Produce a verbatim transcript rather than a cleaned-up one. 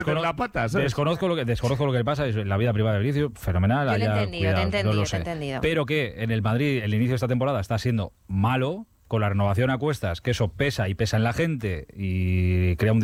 con la pata, ¿sabes? Desconozco lo que desconozco lo que pasa, es la vida privada del Vinicius, fenomenal. Yo te he haya entendido, cuidado, te he entendido, no lo te he sé. entendido. Pero que en el Madrid el inicio de esta temporada está siendo malo, con la renovación a cuestas, que eso pesa y pesa en la gente y crea un